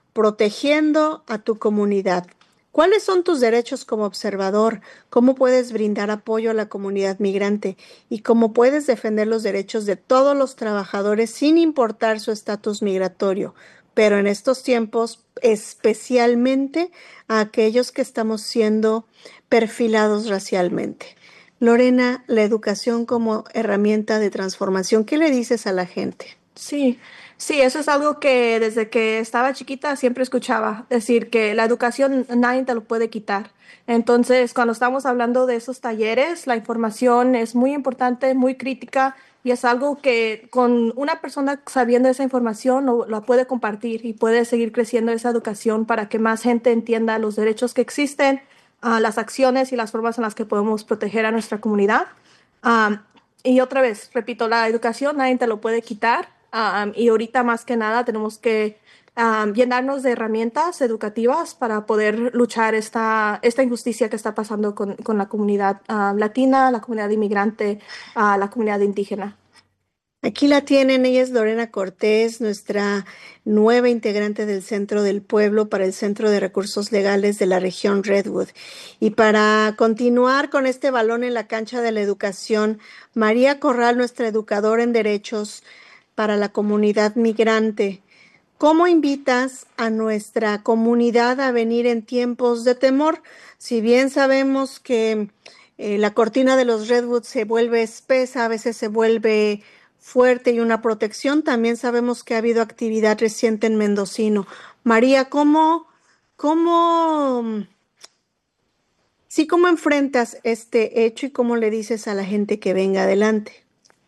protegiendo a tu comunidad. ¿Cuáles son tus derechos como observador? ¿Cómo puedes brindar apoyo a la comunidad migrante? ¿Y cómo puedes defender los derechos de todos los trabajadores sin importar su estatus migratorio? Pero en estos tiempos, especialmente a aquellos que estamos siendo perfilados racialmente. Lorena, la educación como herramienta de transformación, ¿qué le dices a la gente? Sí, sí, eso es algo que desde que estaba chiquita siempre escuchaba, decir que la educación nadie te lo puede quitar. Entonces, cuando estamos hablando de esos talleres, la información es muy importante, muy crítica y es algo que con una persona sabiendo esa información lo puede compartir y puede seguir creciendo esa educación para que más gente entienda los derechos que existen, las acciones y las formas en las que podemos proteger a nuestra comunidad. Um, y otra vez, repito, la educación nadie te lo puede quitar. Y ahorita más que nada tenemos que llenarnos de herramientas educativas para poder luchar esta injusticia que está pasando con la comunidad latina, la comunidad inmigrante, la comunidad indígena. Aquí la tienen, ella es Lorena Cortés, nuestra nueva integrante del Centro del Pueblo para el Centro de Recursos Legales de la región Redwood. Y para continuar con este balón en la cancha de la educación, María Corral, nuestra educadora en derechos para la comunidad migrante. ¿Cómo invitas a nuestra comunidad a venir en tiempos de temor? Si bien sabemos que la cortina de los Redwoods se vuelve espesa, a veces se vuelve fuerte y una protección, también sabemos que ha habido actividad reciente en Mendocino. María, cómo, cómo enfrentas este hecho y cómo le dices a la gente que venga adelante?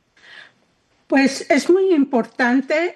Pues es muy importante,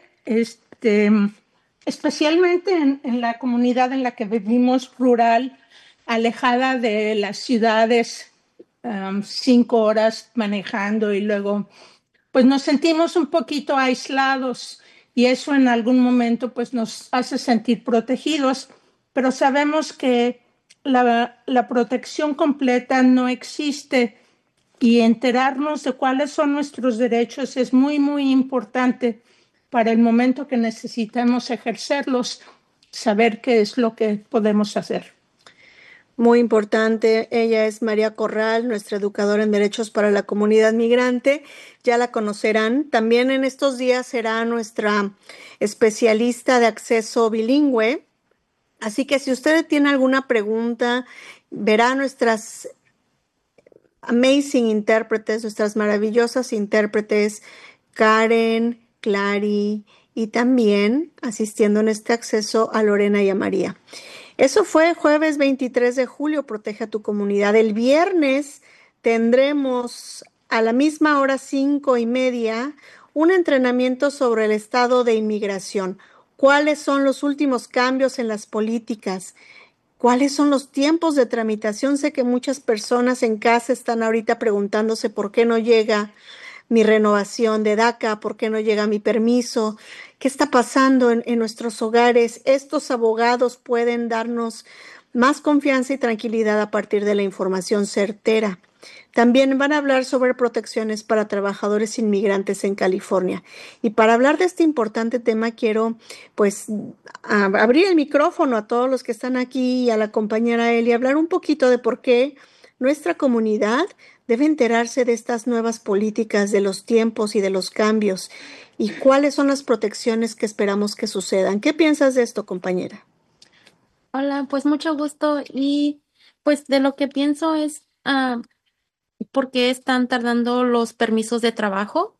especialmente en la comunidad en la que vivimos rural, alejada de las ciudades, 5 horas manejando y luego, pues nos sentimos un poquito aislados y eso en algún momento pues nos hace sentir protegidos, pero sabemos que la protección completa no existe y enterarnos de cuáles son nuestros derechos es muy, muy importante para el momento que necesitemos ejercerlos, saber qué es lo que podemos hacer. Muy importante, ella es María Corral, nuestra educadora en derechos para la comunidad migrante. Ya la conocerán. También en estos días será nuestra especialista de acceso bilingüe. Así que si usted tiene alguna pregunta, verá nuestras amazing intérpretes, nuestras maravillosas intérpretes, Karen, Clary y también asistiendo en este acceso a Lorena y a María. Eso fue jueves 23 de julio, Protege a tu comunidad. El viernes tendremos a la misma hora 5:30 un entrenamiento sobre el estado de inmigración. ¿Cuáles son los últimos cambios en las políticas? ¿Cuáles son los tiempos de tramitación? Sé que muchas personas en casa están ahorita preguntándose por qué no llega mi renovación de DACA, por qué no llega mi permiso, qué está pasando en nuestros hogares. Estos abogados pueden darnos más confianza y tranquilidad a partir de la información certera. También van a hablar sobre protecciones para trabajadores inmigrantes en California. Y para hablar de este importante tema, quiero pues abrir el micrófono a todos los que están aquí y a la compañera Eli, hablar un poquito de por qué nuestra comunidad debe enterarse de estas nuevas políticas, de los tiempos y de los cambios, y cuáles son las protecciones que esperamos que sucedan. ¿Qué piensas de esto, compañera? Hola, pues mucho gusto y pues de lo que pienso es por qué están tardando los permisos de trabajo.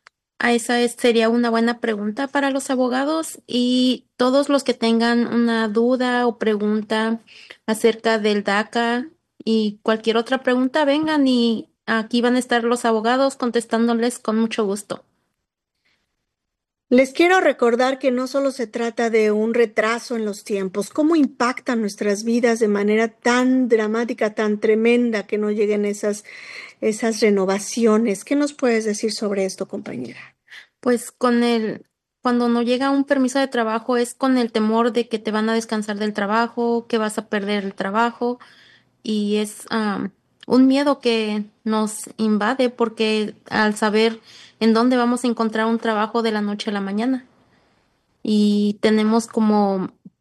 Sería una buena pregunta para los abogados y todos los que tengan una duda o pregunta acerca del DACA y cualquier otra pregunta, vengan y aquí van a estar los abogados contestándoles con mucho gusto. Les quiero recordar que no solo se trata de un retraso en los tiempos, cómo impactan nuestras vidas de manera tan dramática, tan tremenda que no lleguen esas renovaciones. ¿Qué nos puedes decir sobre esto, compañera? Pues cuando no llega un permiso de trabajo es con el temor de que te van a descansar del trabajo, que vas a perder el trabajo y es un miedo que nos invade porque al saber en dónde vamos a encontrar un trabajo de la noche a la mañana y tenemos como